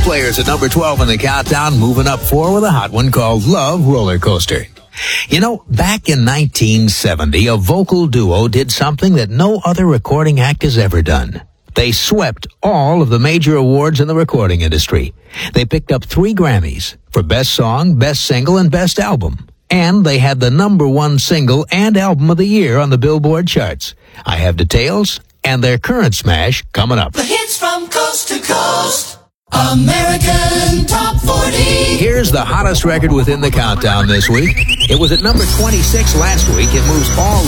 Players at number 12 in the countdown, moving up 4 with a hot one called Love Roller Coaster. You know, back in 1970, a vocal duo did something that no other recording act has ever done. They swept all of the major awards in the recording industry. They picked up 3 Grammys for Best Song, Best Single, and Best Album. And they had the number 1 single and album of the year on the Billboard charts. I have details and their current smash coming up. The hits from coast to coast. American Top 40. Here's the hottest record within the countdown this week. It was at number 26 last week. It moves all